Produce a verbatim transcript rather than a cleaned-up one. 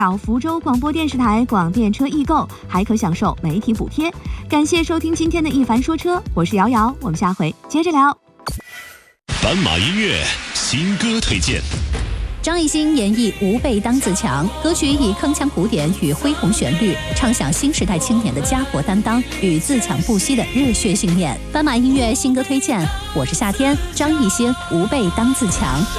到福州广播电视台广电车易购，还可享受媒体补贴。感谢收听今天的一凡说车，我是瑶瑶，我们下回接着聊。 斑马音乐新歌推荐。 张艺兴演绎《吾辈当自强》，歌曲以铿锵古典与恢宏旋律，唱响新时代青年的家国担当与自强不息的热血信念。斑马音乐新歌推荐，我是夏天，张艺兴《吾辈当自强》。